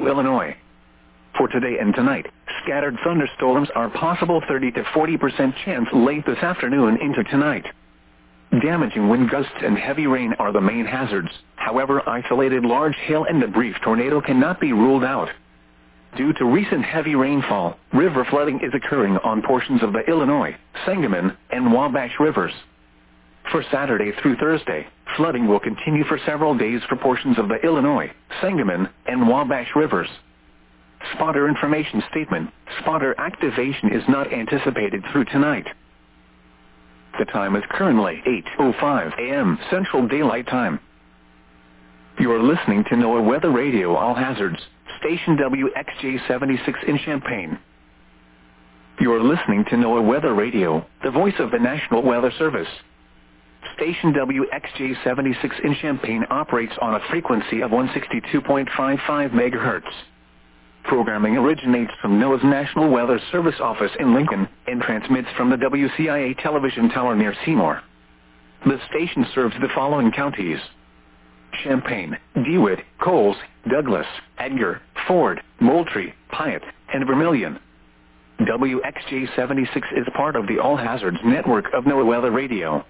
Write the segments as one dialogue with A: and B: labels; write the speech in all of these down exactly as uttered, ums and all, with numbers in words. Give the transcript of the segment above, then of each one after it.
A: Illinois. For today and tonight, scattered thunderstorms are possible thirty to forty percent chance late this afternoon into tonight. Damaging wind gusts and heavy rain are the main hazards. However, isolated large hail and a brief tornado cannot be ruled out. Due to recent heavy rainfall, river flooding is occurring on portions of the Illinois, Sangamon, and Wabash rivers. For Saturday through Thursday, flooding will continue for several days for portions of the Illinois, Sangamon, and Wabash rivers. Spotter information statement: spotter activation is not anticipated through tonight. The time is currently eight oh five a m Central Daylight Time. You are listening to NOAA Weather Radio All Hazards, station W X J seventy-six in Champaign. You are listening to NOAA Weather Radio, the voice of the National Weather Service. Station W X J seventy-six in Champaign operates on a frequency of one sixty-two point five five megahertz. Programming originates from NOAA's National Weather Service office in Lincoln and transmits from the W C I A television tower near Seymour. The station serves the following counties: Champaign, DeWitt, Coles, Douglas, Edgar, Ford, Moultrie, Piatt, and Vermilion. W X J seventy-six is part of the All Hazards network of NOAA Weather Radio.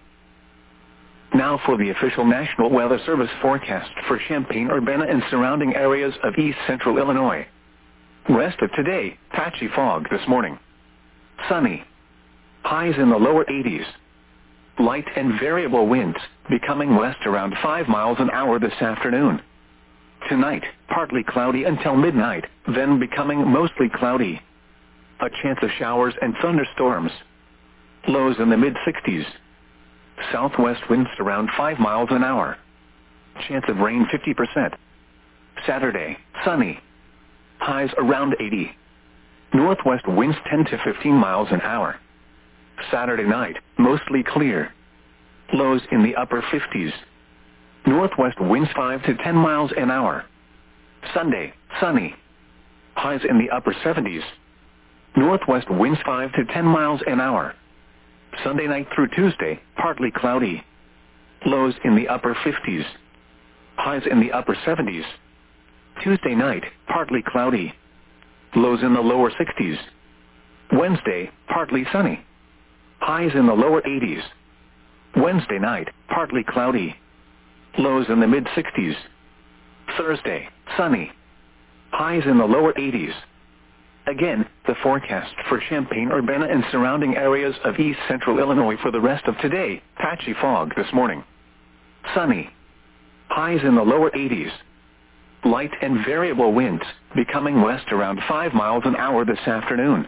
A: Now for the official National Weather Service forecast for Champaign-Urbana and surrounding areas of east central Illinois. Rest of today, patchy fog this morning. Sunny. Highs in the lower eighties. Light and variable winds, becoming west around five miles an hour this afternoon. Tonight, partly cloudy until midnight, then becoming mostly cloudy. A chance of showers and thunderstorms. Lows in the mid-sixties. Southwest winds around five miles an hour. Chance of rain fifty percent. Saturday, sunny. Highs around eighty. Northwest winds ten to fifteen miles an hour. Saturday night, mostly clear. Lows in the upper fifties. Northwest winds five to ten miles an hour. Sunday, sunny. Highs in the upper seventies. Northwest winds five to ten miles an hour. Sunday night through Tuesday, partly cloudy. Lows in the upper fifties. Highs in the upper seventies. Tuesday night, partly cloudy. Lows in the lower sixties. Wednesday, partly sunny. Highs in the lower eighties. Wednesday night, partly cloudy. Lows in the mid-sixties. Thursday, sunny. Highs in the lower eighties. Again, the forecast for Champaign-Urbana and surrounding areas of east central Illinois for the rest of today: patchy fog this morning. Sunny. Highs in the lower eighties. Light and variable winds, becoming west around five miles an hour this afternoon.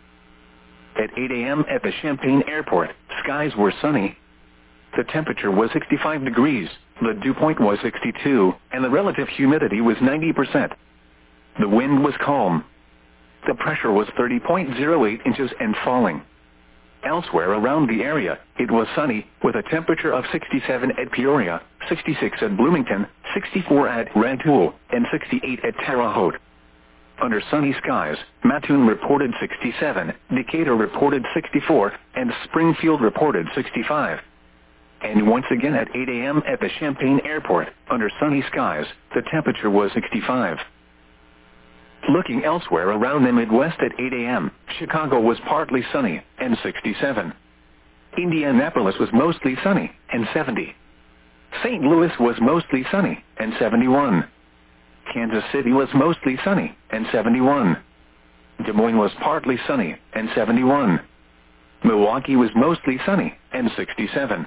A: At eight a m at the Champaign Airport, skies were sunny. The temperature was sixty-five degrees, the dew point was sixty-two, and the relative humidity was ninety percent. The wind was calm. The pressure was thirty point zero eight inches and falling. Elsewhere around the area, it was sunny, with a temperature of sixty-seven at Peoria, sixty-six at Bloomington, sixty-four at Rantoul, and sixty-eight at Terre Haute. Under sunny skies, Mattoon reported sixty-seven, Decatur reported sixty-four, and Springfield reported sixty-five. And once again at eight a m at the Champaign Airport, under sunny skies, the temperature was sixty-five. Looking elsewhere around the Midwest at eight a m, Chicago was partly sunny, and sixty-seven. Indianapolis was mostly sunny, and seventy. Saint Louis was mostly sunny, and seventy-one. Kansas City was mostly sunny, and seventy-one. Des Moines was partly sunny, and seventy-one. Milwaukee was mostly sunny, and sixty-seven.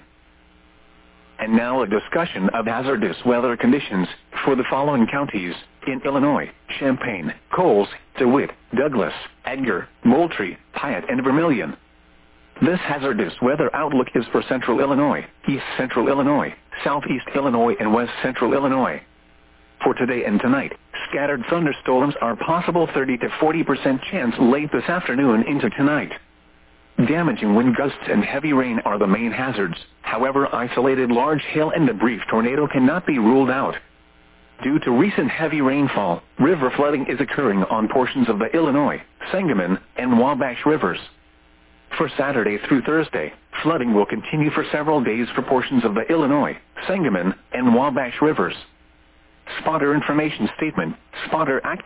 A: And now a discussion of hazardous weather conditions for the following counties in Illinois: Champaign, Coles, DeWitt, Douglas, Edgar, Moultrie, Piatt, and Vermilion. This hazardous weather outlook is for central Illinois, east central Illinois, southeast Illinois, and west central Illinois. For today and tonight, scattered thunderstorms are possible thirty to forty percent chance late this afternoon into tonight. Damaging wind gusts and heavy rain are the main hazards. However, isolated large hail and a brief tornado cannot be ruled out. Due to recent heavy rainfall, river flooding is occurring on portions of the Illinois, Sangamon, and Wabash rivers. For Saturday through Thursday, flooding will continue for several days for portions of the Illinois, Sangamon, and Wabash rivers. Spotter information statement: spotter act